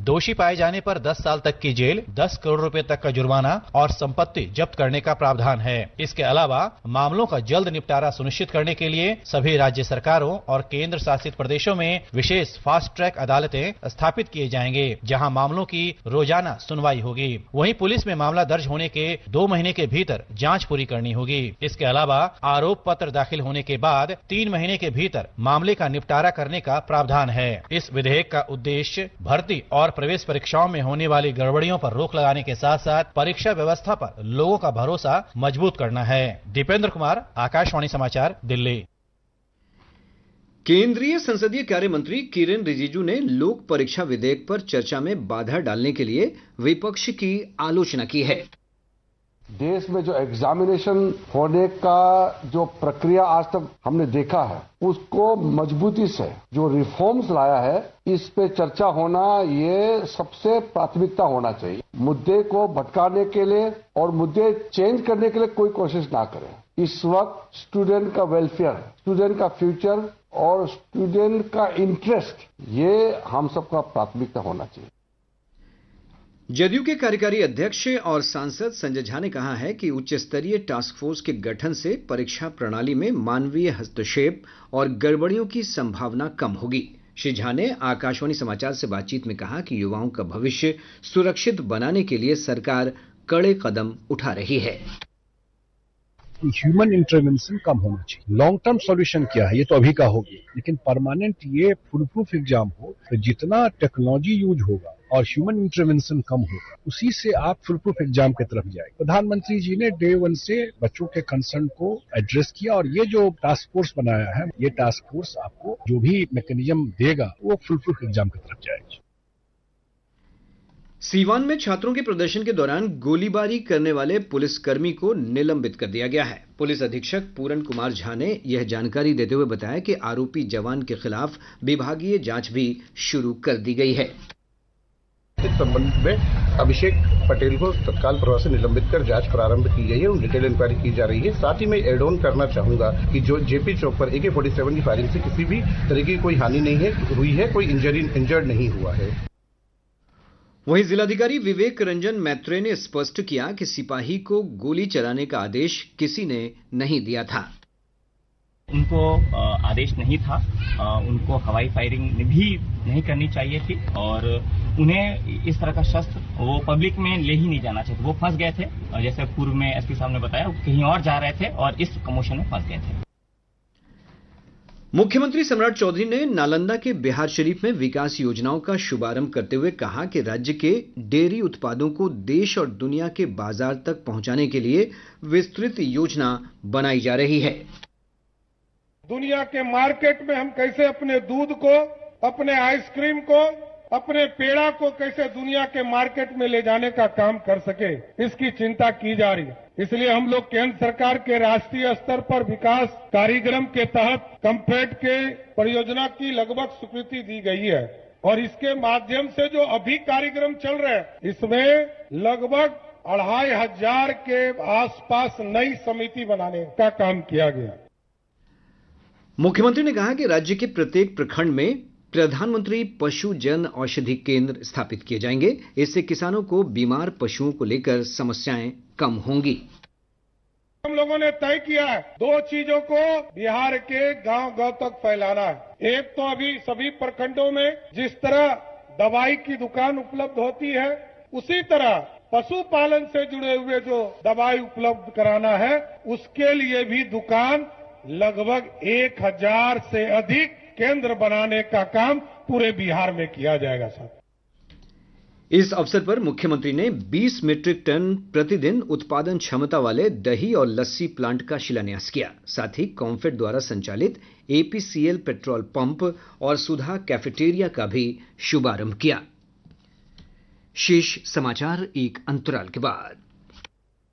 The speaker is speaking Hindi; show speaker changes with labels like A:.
A: दोषी पाए जाने पर 10 साल तक की जेल, 10 करोड़ रुपए तक का जुर्माना और संपत्ति जब्त करने का प्रावधान है। इसके अलावा मामलों का जल्द निपटारा सुनिश्चित करने के लिए सभी राज्य सरकारों और केंद्र शासित प्रदेशों में विशेष फास्ट ट्रैक अदालतें स्थापित किए जाएंगे, जहां मामलों की रोजाना सुनवाई होगी। वहीं पुलिस में मामला दर्ज होने के 2 महीने के भीतर जांच पूरी करनी होगी। इसके अलावा आरोप पत्र दाखिल होने के बाद 3 महीने के भीतर मामले का निपटारा करने का प्रावधान है। इस विधेयक का उद्देश्य भर्ती और प्रवेश परीक्षाओं में होने वाली गड़बड़ियों पर रोक लगाने के साथ साथ परीक्षा व्यवस्था पर लोगों का भरोसा मजबूत करना है। दीपेंद्र कुमार, आकाशवाणी समाचार, दिल्ली।
B: केंद्रीय संसदीय कार्य मंत्री किरेन रिजिजू ने लोक परीक्षा विधेयक पर चर्चा में बाधा डालने के लिए विपक्ष की आलोचना की है।
C: देश में जो एग्जामिनेशन होने का जो प्रक्रिया आज तक हमने देखा है, उसको मजबूती से जो रिफॉर्म्स लाया है, इस पे चर्चा होना ये सबसे प्राथमिकता होना चाहिए। मुद्दे को भटकाने के लिए और मुद्दे चेंज करने के लिए कोई कोशिश ना करें। इस वक्त स्टूडेंट का वेलफेयर, स्टूडेंट का फ्यूचर और स्टूडेंट का इंटरेस्ट, ये हम सबका प्राथमिकता होना चाहिए।
B: जदयू के कार्यकारी अध्यक्ष और सांसद संजय झा ने कहा है कि उच्च स्तरीय टास्क फोर्स के गठन से परीक्षा प्रणाली में मानवीय हस्तक्षेप और गड़बड़ियों की संभावना कम होगी। श्री झा ने आकाशवाणी समाचार से बातचीत में कहा कि युवाओं का भविष्य सुरक्षित बनाने के लिए सरकार कड़े कदम उठा रही है।
D: ह्यूमन इंटरवेंशन कम होना चाहिए। लॉन्ग टर्म सॉल्यूशन क्या है, ये तो अभी का होगी, लेकिन परमानेंट ये फुल प्रूफ एग्जाम हो तो जितना टेक्नोलॉजी यूज होगा और ह्यूमन इंटरवेंशन कम होगा, उसी से आप फुल प्रूफ एग्जाम की तरफ जाए। प्रधानमंत्री जी ने डे 1 से बच्चों के कंसर्न को एड्रेस किया और ये जो टास्क फोर्स बनाया है, ये टास्क फोर्स आपको जो भी मैकेनिज्म देगा वो फुल प्रूफ एग्जाम की तरफ जाएगी।
B: सीवान में छात्रों के प्रदर्शन के दौरान गोलीबारी करने वाले पुलिसकर्मी को निलंबित कर दिया गया है। पुलिस अधीक्षक पूरन कुमार झा ने यह जानकारी देते हुए बताया कि आरोपी जवान के खिलाफ विभागीय जांच भी शुरू कर दी गई है।
E: इस संबंध में अभिषेक पटेल को तत्काल प्रभाव से निलंबित कर जांच प्रारंभ की गई है और डिटेल इंक्वायरी की जा रही है। साथ ही मैं एड ऑन करना चाहूंगा कि जो जेपी चौक पर AK-47 की फायरिंग से किसी भी तरह की कोई हानि नहीं हुई है, कोई इंजर्ड नहीं हुआ है।
B: वहीं जिलाधिकारी विवेक रंजन मैत्रेय ने स्पष्ट किया कि सिपाही को गोली चलाने का आदेश किसी ने नहीं दिया था।
F: उनको आदेश नहीं था, उनको हवाई फायरिंग भी नहीं करनी चाहिए थी और उन्हें इस तरह का शस्त्र वो पब्लिक में ले ही नहीं जाना चाहिए। वो फंस गए थे, जैसे पूर्व में एसपी साहब ने बताया, कहीं और जा रहे थे और इस कमोशन में फंस गए थे।
B: मुख्यमंत्री सम्राट चौधरी ने नालंदा के बिहार शरीफ में विकास योजनाओं का शुभारंभ करते हुए कहा कि राज्य के डेयरी उत्पादों को देश और दुनिया के बाजार तक पहुंचाने के लिए विस्तृत योजना बनाई जा रही है।
G: दुनिया के मार्केट में हम कैसे अपने दूध को, अपने आइसक्रीम को, अपने पेड़ा को कैसे दुनिया के मार्केट में ले जाने का काम कर सके, इसकी चिंता की जा रही है। इसलिए हम लोग केंद्र सरकार के राष्ट्रीय स्तर पर विकास कार्यक्रम के तहत कम्फेड के परियोजना की लगभग स्वीकृति दी गई है और इसके माध्यम से जो अभी कार्यक्रम चल रहे हैं, इसमें लगभग 2500 के आसपास नई समिति बनाने का काम किया गया।
B: मुख्यमंत्री ने कहा कि राज्य के प्रत्येक प्रखंड में प्रधानमंत्री पशु जन औषधि केंद्र स्थापित किए जाएंगे। इससे किसानों को बीमार पशुओं को लेकर समस्याएं कम होंगी।
G: हम लोगों ने तय किया है 2 चीजों को बिहार के गांव-गांव तक फैलाना है। एक तो अभी सभी प्रखंडों में जिस तरह दवाई की दुकान उपलब्ध होती है, उसी तरह पशुपालन से जुड़े हुए जो दवाई उपलब्ध कराना है, उसके लिए भी दुकान लगभग 1000 से अधिक केंद्र बनाने का काम पूरे बिहार में किया जाएगा। साहब,
B: इस अवसर पर मुख्यमंत्री ने 20 मीट्रिक टन प्रतिदिन उत्पादन क्षमता वाले दही और लस्सी प्लांट का शिलान्यास किया। साथ ही कॉम्फेड द्वारा संचालित APCL पेट्रोल पंप और सुधा कैफेटेरिया का भी शुभारंभ किया। शेष समाचार एक अंतराल के बाद।